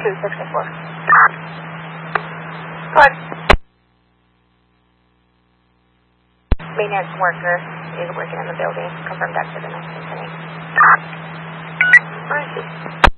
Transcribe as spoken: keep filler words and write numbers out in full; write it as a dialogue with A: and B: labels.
A: two six four.
B: Good.
A: Maintenance worker is working in the building. Confirmed active in nineteen twenty.
B: I see.